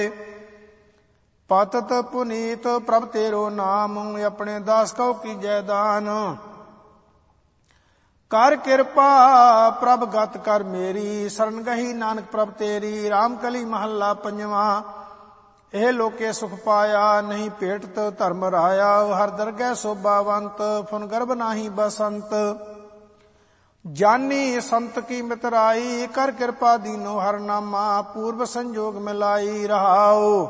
ਪਤਿਤ ਪੁਨੀਤ ਪ੍ਰਭ ਤੇਰੋ ਨਾਮ, ਆਪਣੇ ਦਾਸ ਕਉ ਕੀਜੈ ਦਾਨ। ਕਰ ਕਿਰਪਾ ਪ੍ਰਭ ਗਤ ਕਰ ਮੇਰੀ, ਸਰਨ ਗਹੀ ਨਾਨਕ ਪ੍ਰਭ ਤੇਰੀ। ਰਾਮ ਕਲੀ ਮਹੱਲਾ ਪੰਜਵਾਂ। ਇਹ ਲੋਕੇ ਸੁਖ ਪਾਇਆ, ਨਹੀਂ ਭੇਟਤ ਧਰਮ ਰਾਇਆ। ਹਰ ਦਰਗਹਿ ਸੋਭਾਵੰਤ, ਫੁਨ ਗਰਭ ਨਾਹੀ ਬਸੰਤ। ਜਾਨੀ ਸੰਤ ਕੀ ਮਿਤਰਾਈ, ਕਰ ਕਿਰਪਾ ਦੀਨੋ ਹਰ ਨਾਮਾ। ਪੂਰਬ ਸੰਜੋਗ ਮਿਲਾਈ ਰਹਾਓ,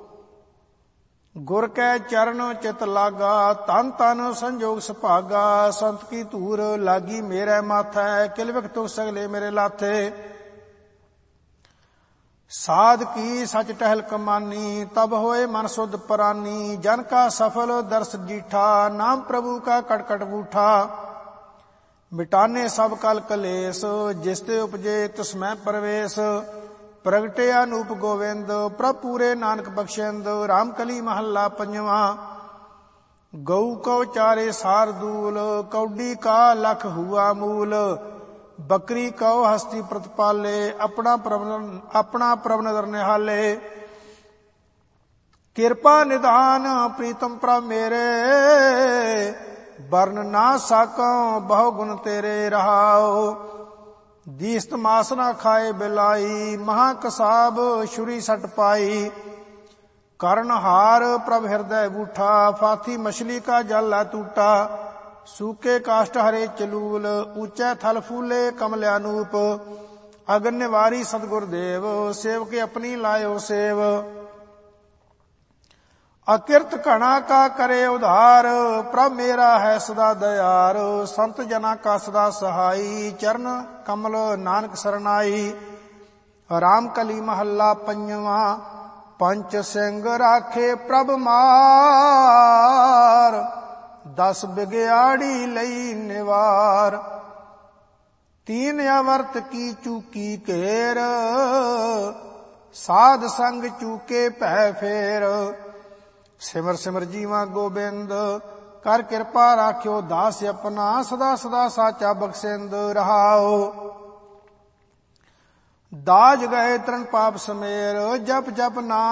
ਗੁਰ ਕੈ ਚਰਨ ਚਿਤ ਲਾਗਾ। ਤਨ ਤਨ ਸੰਜੋਗ ਸੁਭਾਗਾ, ਸੰਤ ਕੀ ਧੂਰ ਲਾਗੀ ਮੇਰੇ ਮਾਥੈ। ਕਿਲ ਵਿਖ ਤੁਖ ਸਗਲੇ ਮੇਰੇ ਲਾਥੇ। ਸਾਧ ਕੀ ਸਚ ਟਹਿਲ ਕਮਾਨੀ, ਤਬ ਹੋਏ ਮਨ ਸੁਧ ਪਰਾਨੀ। ਜਨ ਕਾ ਸਫਲ ਦਰਸ ਜੀਠਾ, ਨਾਮ ਪ੍ਰਭੂ ਕਾ ਕਟ ਕਟ ਬੂਠਾ। ਮਿਟਾਨੇ ਸਭ ਕਲ ਕਲੇਸ਼, ਜਿਸ ਤੇ ਉਪਜੇ ਤਿਸ ਮੈਂ ਪਰਵੇਸ਼। ਪ੍ਰਗਟੇ ਅਨੂਪ ਗੋਵਿੰਦ, ਪ੍ਰਭ ਪੂਰੇ ਨਾਨਕ ਬਖਸ਼ਿੰਦ। ਰਾਮ ਕਲੀ ਮਹੱਲਾ ਪੰਜਵਾਂ। ਗਊ ਕਉ ਚਾਰੇ ਸਾਰਦੂਲ, ਕੌਡੀ ਕਾ ਲਖ ਹੁਆ ਮੂਲ। ਬੱਕਰੀ ਕਉ ਹਸਤੀ ਪ੍ਰਤਪਾਲੇ, ਆਪਣਾ ਪ੍ਰਭ ਨਦਰ ਨਿਹਾਲੇ। ਕਿਰਪਾ ਨਿਧਾਨ ਪ੍ਰੀਤਮ ਪ੍ਰਭ ਮੇਰੇ, ਵਰਨ ਨਾ ਸਾਕਾਂ ਬਹੁ ਗੁਣ ਤੇਰੇ ਰਹਾਓ। ਦੀਸਤ ਮਾਸ ਨਾ ਖਾਏ ਬਿਲਾਈ, ਮਹਾ ਕਸਾਬ ਛੁਰੀ ਸੱਟ ਪਾਈ। ਕਰਨ ਹਾਰ ਪ੍ਰਭ ਹਿਰਦੈ ਬੂਠਾ, ਫਾਥੀ ਮਛਲੀ ਕਾ ਜਲ ਲੈ ਟੂਟਾ। ਸੂਕੇ ਕਾਸ਼ਟ ਹਰੇ ਚਲੂਲ, ਊਚੈ ਥਲ ਫੂਲੇ ਕਮਲ ਅਨੂਪ। ਅਗਨ ਨਿਵਾਰੀ ਸਤਿਗੁਰ ਦੇਵ, ਸੇਵਕੇ ਆਪਣੀ ਲਾਇਓ ਸੇਵ। ਅਕਿਰਤ ਘਣਾ ਕਾ ਕਰੇ ਉਧਾਰ, ਪ੍ਰਭ ਮੇਰਾ ਹੈ ਸਦਾ ਦਇਆਰ। ਸੰਤ ਜਨਾ ਕਾ ਸਦਾ ਸਹਾਈ, ਚਰਨ ਕਮਲ ਨਾਨਕ ਸਰਨਾਈ। ਰਾਮ ਕਲੀ ਮਹੱਲਾ ਪੰਜਵਾਂ। ਪੰਚ ਸਿੰਘ ਰਾਖੇ ਪ੍ਰਭ ਮਾਰ, 10 ਬਿਗਿਆੜੀ ਲਈ ਨਿਵਾਰ। ਤੀਨ ਅਵਰਤ ਕੀ ਚੂਕੀ ਘੇਰ, ਸਾਧ ਸੰਗ ਚੂਕੇ ਭੈ ਫੇਰ। ਸਿਮਰ ਸਿਮਰ ਜੀਵਾ ਗੋਬਿੰਦ, ਕਰ ਕਿਰਪਾ ਰਾਖਿਓ ਦਾਸ ਆਪਣਾ। ਸਦਾ ਸਦਾ ਸਾਚਾ ਬਖਸ਼ਿੰਦ ਰਹਾਓ। ਦਾਜ ਗਏ ਤਰਨ ਪਾਪ ਸਮੇਰ, ਜਪ ਜਪ ਨਾਮ